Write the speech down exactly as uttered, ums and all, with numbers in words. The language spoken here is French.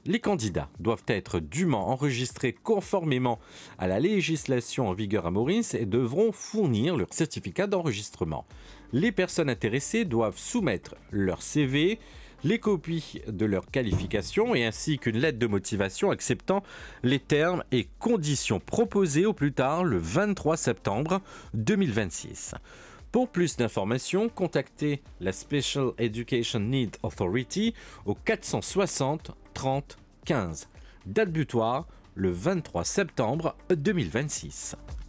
Les candidats doivent être dûment enregistrés conformément à la législation en vigueur à Maurice et devront fournir leur certificat d'enregistrement. Les personnes intéressées doivent soumettre leur C V, les copies de leurs qualifications et ainsi qu'une lettre de motivation acceptant les termes et conditions proposées au plus tard le vingt-trois septembre deux mille vingt-six. Pour plus d'informations, contactez la Special Education Need Authority au quatre cent soixante trente quinze. Date butoir, le vingt-trois septembre deux mille vingt-six.